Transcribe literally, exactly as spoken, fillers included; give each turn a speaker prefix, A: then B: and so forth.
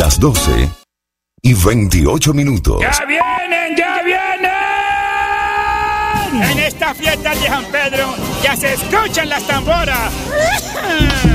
A: Las doce y veintiocho minutos.
B: ¡Ya vienen, ya vienen! En esta fiesta de San Pedro ya se escuchan las tamboras.